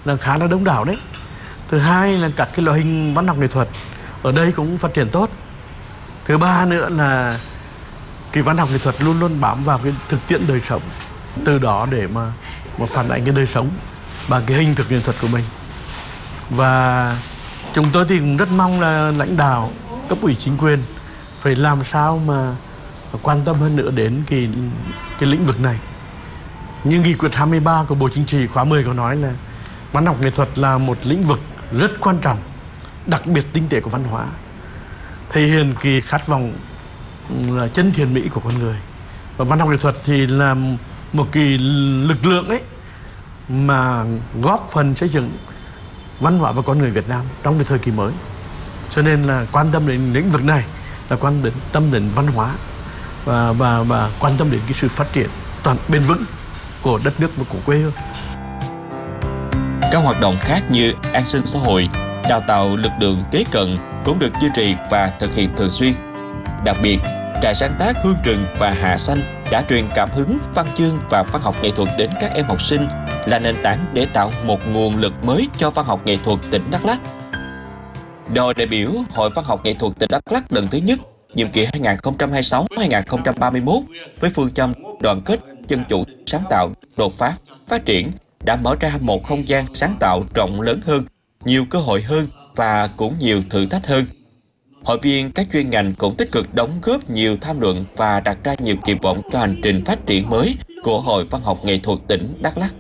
là khá là đông đảo đấy. Thứ hai là các cái loại hình văn học nghệ thuật ở đây cũng phát triển tốt. Thứ ba nữa là cái văn học nghệ thuật luôn luôn bám vào cái thực tiễn đời sống, từ đó để mà phản ánh cái đời sống bằng cái hình thực nghệ thuật của mình. Và chúng tôi thì cũng rất mong là lãnh đạo cấp ủy chính quyền phải làm sao mà quan tâm hơn nữa đến cái lĩnh vực này. Như nghị quyết 23 của Bộ Chính trị khóa 10 có nói là văn học nghệ thuật là một lĩnh vực rất quan trọng, đặc biệt tinh tế của văn hóa, thể hiện cái khát vọng là chân thiện mỹ của con người. Và văn học nghệ thuật thì là một cái lực lượng ấy mà góp phần xây dựng văn hóa và con người Việt Nam trong cái thời kỳ mới. Cho nên là quan tâm đến lĩnh vực này là quan tâm đến văn hóa và quan tâm đến cái sự phát triển toàn bền vững của đất nước và của quê hương. Các hoạt động khác như an sinh xã hội, đào tạo lực lượng kế cận cũng được duy trì và thực hiện thường xuyên. Đặc biệt, trại sáng tác Hương Rừng và Hạ Xanh đã truyền cảm hứng văn chương và văn học nghệ thuật đến các em học sinh, là nền tảng để tạo một nguồn lực mới cho văn học nghệ thuật tỉnh Đắk Lắk. Đoàn đại biểu Hội Văn học Nghệ thuật tỉnh Đắk Lắk lần thứ nhất, nhiệm kỳ 2026-2031 với phương châm đoàn kết, dân chủ, sáng tạo, đột phá, phát triển đã mở ra một không gian sáng tạo rộng lớn hơn, nhiều cơ hội hơn và cũng nhiều thử thách hơn. Hội viên các chuyên ngành cũng tích cực đóng góp nhiều tham luận và đặt ra nhiều kỳ vọng cho hành trình phát triển mới của Hội Văn học Nghệ thuật tỉnh Đắk Lắk.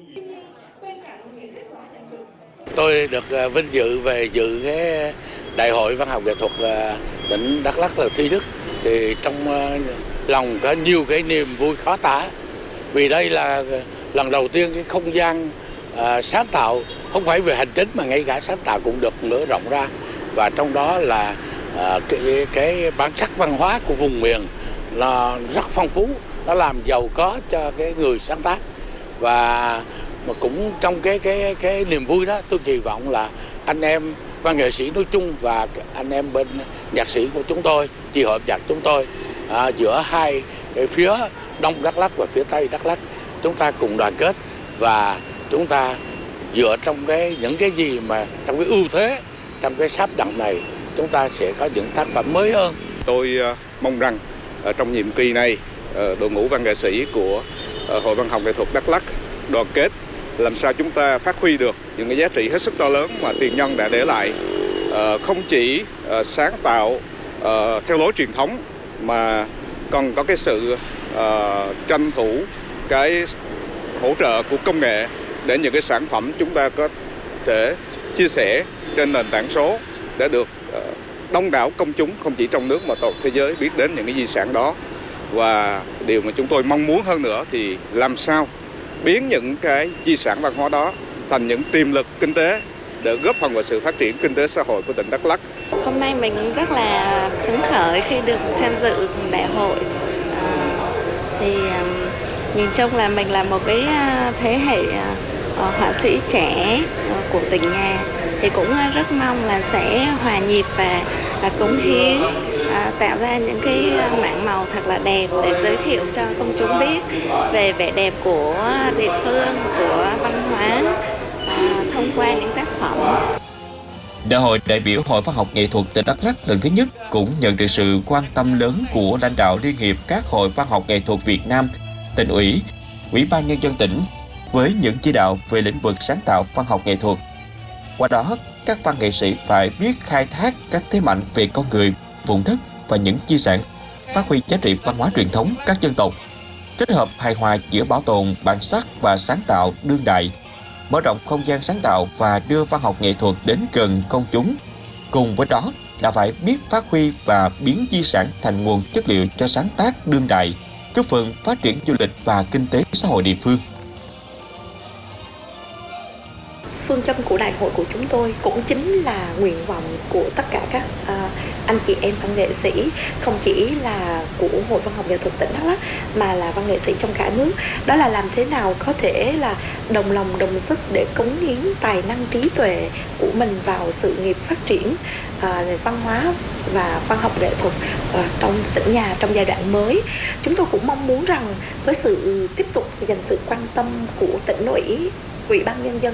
Tôi được vinh dự về dự cái Đại hội Văn học Nghệ thuật tỉnh Đắk Lắk lần thứ nhất, thì trong lòng có nhiều cái niềm vui khó tả, vì đây là lần đầu tiên cái không gian sáng tạo, không phải về hành chính mà ngay cả sáng tạo cũng được mở rộng ra, và trong đó là cái bản sắc văn hóa của vùng miền là rất phong phú, nó làm giàu có cho cái người sáng tác. Và mà cũng trong cái niềm vui đó, tôi kỳ vọng là anh em văn nghệ sĩ nói chung và anh em bên nhạc sĩ của chúng tôi, chi hội nhạc chúng tôi, giữa hai cái phía Đông Đắk Lắk và phía Tây Đắk Lắk, chúng ta cùng đoàn kết và chúng ta dựa trong những cái gì mà trong cái ưu thế trong cái sắp đặt này, chúng ta sẽ có những tác phẩm mới hơn. Tôi mong rằng trong nhiệm kỳ này, đội ngũ văn nghệ sĩ của Hội Văn học Nghệ thuật Đắk Lắk đoàn kết làm sao chúng ta phát huy được những cái giá trị hết sức to lớn mà tiền nhân đã để lại, không chỉ sáng tạo theo lối truyền thống mà còn có cái sự tranh thủ cái hỗ trợ của công nghệ để những cái sản phẩm chúng ta có thể chia sẻ trên nền tảng số để được đông đảo công chúng không chỉ trong nước mà toàn thế giới biết đến những cái di sản đó. Và điều mà chúng tôi mong muốn hơn nữa thì làm sao biến những cái di sản văn hóa đó thành những tiềm lực kinh tế để góp phần vào sự phát triển kinh tế xã hội của tỉnh Đắk Lắk. Hôm nay mình rất là phấn khởi khi được tham dự đại hội. Thì nhìn chung là mình là một cái thế hệ họa sĩ trẻ của tỉnh nhà, thì cũng rất mong là sẽ hòa nhịp và cống hiến, tạo ra những cái mảng màu thật là đẹp để giới thiệu cho công chúng biết về vẻ đẹp của địa phương, của văn hóa thông qua những tác phẩm. Đại hội đại biểu Hội Văn học Nghệ thuật tỉnh Đắk Lắk lần thứ nhất cũng nhận được sự quan tâm lớn của lãnh đạo Liên hiệp các hội văn học nghệ thuật Việt Nam, Tỉnh ủy, Ủy ban Nhân dân tỉnh với những chỉ đạo về lĩnh vực sáng tạo văn học nghệ thuật. Qua đó, các văn nghệ sĩ phải biết khai thác các thế mạnh về con người, vùng đất và những di sản, phát huy giá trị văn hóa truyền thống các dân tộc, kết hợp hài hòa giữa bảo tồn bản sắc và sáng tạo đương đại, mở rộng không gian sáng tạo và đưa văn học nghệ thuật đến gần công chúng. Cùng với đó là phải biết phát huy và biến di sản thành nguồn chất liệu cho sáng tác đương đại, góp phần phát triển du lịch và kinh tế xã hội địa phương. Phương châm của đại hội của chúng tôi cũng chính là nguyện vọng của tất cả các anh chị em văn nghệ sĩ, không chỉ là của Hội Văn học Nghệ thuật tỉnh Đắk Lắk mà là văn nghệ sĩ trong cả nước. Đó là làm thế nào có thể là đồng lòng đồng sức để cống hiến tài năng trí tuệ của mình vào sự nghiệp phát triển văn hóa và văn học nghệ thuật trong tỉnh nhà trong giai đoạn mới. Chúng tôi cũng mong muốn rằng với sự tiếp tục dành sự quan tâm của tỉnh ủy, Ủy ban Nhân dân